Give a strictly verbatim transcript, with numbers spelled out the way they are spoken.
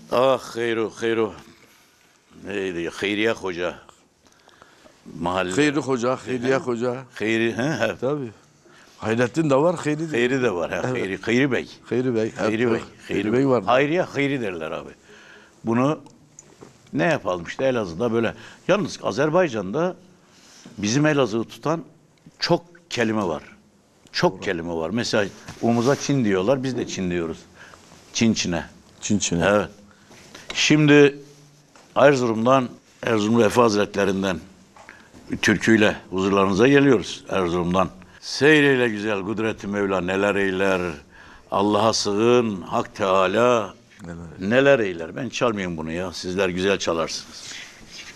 Ah Hayru, Hayru. Neydi? Hayriye Hoca. Mahalle. Hayri Hoca, Hayriye Hoca. Hayri, he, he. Tabii. Hayrettin de var, Hayri de. Hayri de var. He. Evet. Hayri, Hayri Bey. Hayri Bey. Hayri Bey. Hayri Bey var. Hayriye, Hayri derler abi. Bunu ne yapalım işte Elazığ'da böyle. Yalnız Azerbaycan'da bizim Elazığ'ı tutan çok kelime var. Çok Doğru. kelime var. Mesela umuza Çin diyorlar, biz de Çin diyoruz. Çin Çin'e. Çin Çin'e. Evet. Şimdi Erzurum'dan, Erzurum Vefa Hazretlerinden türküyle huzurlarınıza geliyoruz Erzurum'dan. Seyreyle güzel kudret-i Mevla neler eyler, Allah'a sığın, Hak Teala neler, neler eyler. Ben çalmayayım bunu ya, sizler güzel çalarsınız.